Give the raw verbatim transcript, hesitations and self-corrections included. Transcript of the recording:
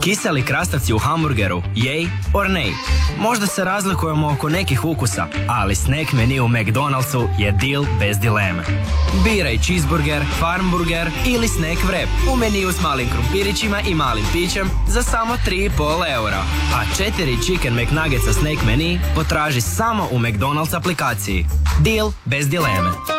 Kiseli krastavci u hamburgeru, yay or nay? Možda se razlikujemo oko nekih ukusa, ali snack menu u McDonald'su je deal bez dileme. Biraj cheeseburger, farmburger ili snack wrap u meniju s malim krumpirićima i malim pićem za samo tri i pol eura. A četiri chicken McNuggetsa snack menu potraži samo u McDonald's aplikaciji. Deal bez dileme.